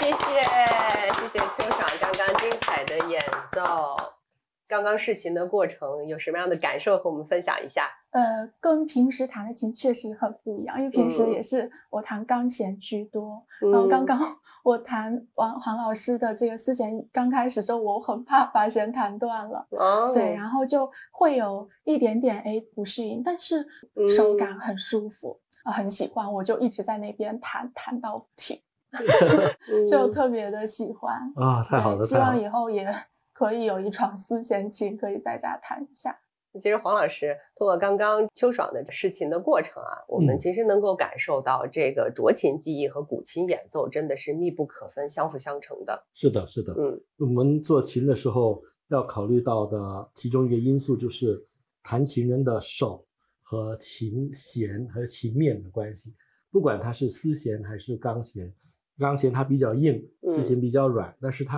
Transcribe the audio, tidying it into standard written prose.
谢秋爽刚刚精彩的演奏。刚刚试琴的过程有什么样的感受和我们分享一下？ 跟平时弹的琴确实很不一样，因为平时也是我弹钢弦居多。刚刚我弹黄老师的这个丝弦，刚开始的时候我很怕把弦弹断了，对，然后就会有一点点不适应，但是手感很舒服，很喜欢，我就一直在那边弹到不停，就特别的喜欢啊，太好了！ 希望以后也可以有一床丝弦琴，可以在家弹一下。 其实黄老师通过刚刚秋爽的试琴的过程啊，我们其实能够感受到这个斲琴技艺和古琴演奏真的是密不可分、相辅相成的。 是的，是的。我们做琴的时候要考虑到的其中一个因素就是弹琴人的手和琴弦和琴面的关系。不管它是丝弦还是钢弦，钢弦它比较硬，丝弦比较软，但是它